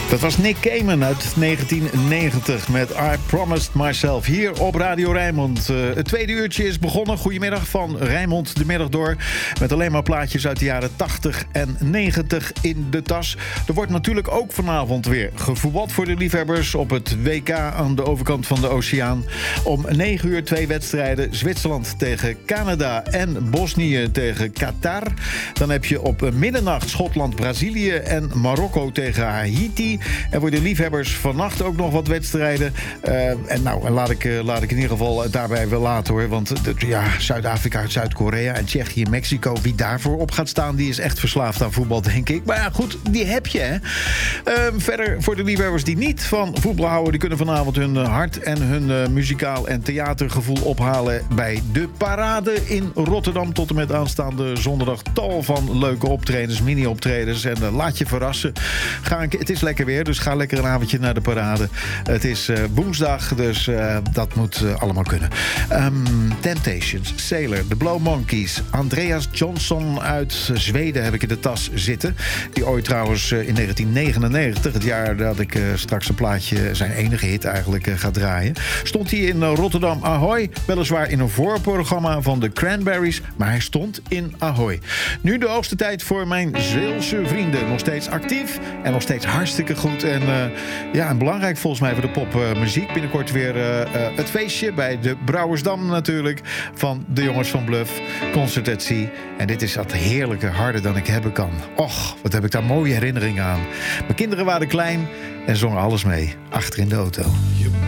Dat was Nick Cayman uit 1990 met I Promised Myself hier op Radio Rijnmond. Het tweede uurtje is begonnen. Goedemiddag van Rijnmond de middag door. Met alleen maar plaatjes uit de jaren 80 en 90 in de tas. Er wordt natuurlijk ook vanavond weer gevoetbald voor de liefhebbers op het WK aan de overkant van de oceaan. Om 9 uur 2 wedstrijden. Zwitserland tegen Canada en Bosnië tegen Qatar. Dan heb je op middernacht Schotland, Brazilië en Marokko tegen Haiti. En voor de liefhebbers vannacht ook nog wat wedstrijden. En laat ik in ieder geval daarbij wel laten hoor. Want Zuid-Afrika, Zuid-Korea en Tsjechië, Mexico. Wie daarvoor op gaat staan, die is echt verslaafd aan voetbal, denk ik. Maar ja, goed, die heb je, hè. Verder, voor de liefhebbers die niet van voetbal houden, die kunnen vanavond hun hart en hun muzikaal en theatergevoel ophalen bij de Parade in Rotterdam. Tot en met aanstaande zondag tal van leuke optredens, mini-optredens. En laat je verrassen. Het is lekker weer, dus ga lekker een avondje naar de Parade. Het is woensdag, dus dat moet allemaal kunnen. Temptations, Sailor, The Blow Monkeys, Andreas Johnson uit Zweden heb ik in de tas zitten. Die ooit trouwens in 1999, het jaar dat ik straks een plaatje, zijn enige hit eigenlijk, ga draaien, stond hij in Rotterdam Ahoy. Weliswaar in een voorprogramma van de Cranberries, maar hij stond in Ahoy. Nu de hoogste tijd voor mijn Zeelse vrienden. Nog steeds actief en nog steeds hartstikke goed. En belangrijk volgens mij voor de popmuziek. Binnenkort weer het feestje bij de Brouwersdam natuurlijk. Van de jongens van Bluff. Concert at Sea. En dit is dat heerlijke Harder dan ik hebben kan. Och, wat heb ik daar mooie herinneringen aan. Mijn kinderen waren klein en zongen alles mee. Achter in de auto.